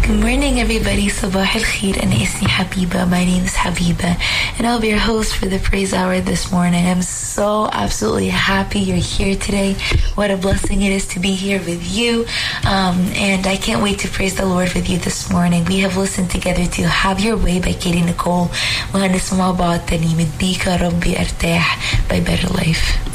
Good morning, everybody. Sabah al-Khair. أنا اسمي Habiba. My name is Habiba, and I'll be your host for the Praise Hour this morning. I'm so absolutely happy you're here today. What a blessing it is to be here with you. And I can't wait to praise the Lord with you this morning. We have listened together to Have Your Way by Katie Nicole. وهنسمع بعض تاني من بيك ربي ارتاح by Better Life.